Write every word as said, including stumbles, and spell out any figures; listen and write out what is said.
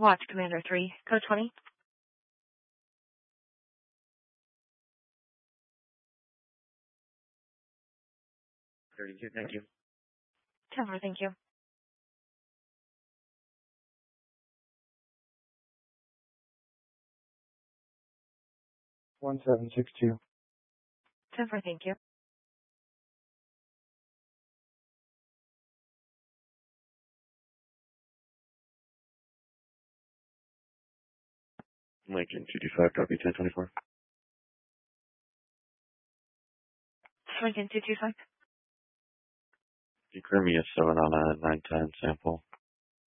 Watch Commander three, code twenty. thirty-two, thank you. ten four, thank you. one seven six two. ten four, thank you. Lincoln two two five, copy ten twenty-four. Lincoln two two five. Decremia seven on a nine ten sample.